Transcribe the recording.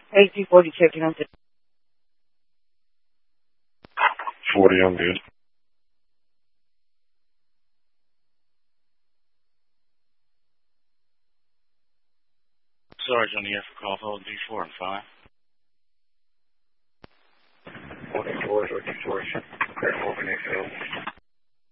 AC40 checking on 40, I'm good. Sarge on the Air for call, hold D4 and 5. 44 is what you source. Open XL.